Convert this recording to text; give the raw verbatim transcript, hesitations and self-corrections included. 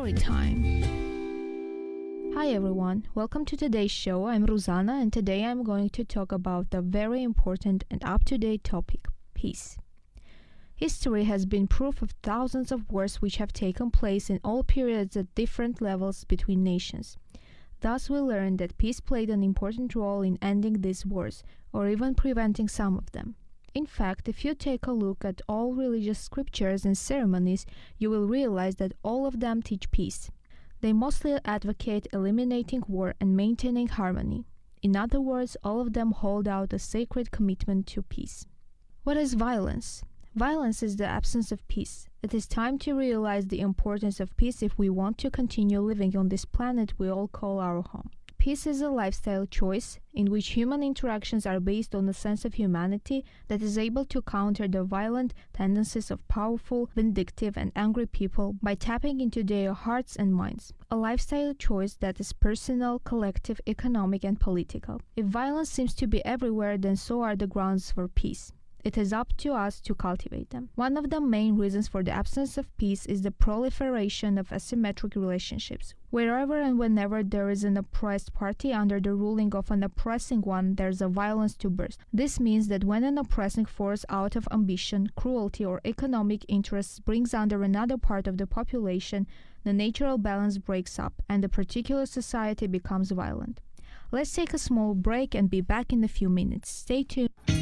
Story time. Hi everyone, welcome to today's show. I'm Ruzana and today I'm going to talk about a very important and up-to-date topic, peace. History has been proof of thousands of wars which have taken place in all periods at different levels between nations. Thus we learned that peace played an important role in ending these wars, or even preventing some of them. In fact, if you take a look at all religious scriptures and ceremonies, you will realize that all of them teach peace. They mostly advocate eliminating war and maintaining harmony. In other words, all of them hold out a sacred commitment to peace. What is violence? Violence is the absence of peace. It is time to realize the importance of peace if we want to continue living on this planet we all call our home. Peace is a lifestyle choice in which human interactions are based on a sense of humanity that is able to counter the violent tendencies of powerful, vindictive, and angry people by tapping into their hearts and minds. A lifestyle choice that is personal, collective, economic, and political. If violence seems to be everywhere, then so are the grounds for peace. It is up to us to cultivate them. One of the main reasons for the absence of peace is the proliferation of asymmetric relationships. Wherever and whenever there is an oppressed party under the ruling of an oppressing one, there is a violence to burst. This means that when an oppressing force out of ambition, cruelty, or economic interests brings under another part of the population, the natural balance breaks up and the particular society becomes violent. Let's take a small break and be back in a few minutes. Stay tuned.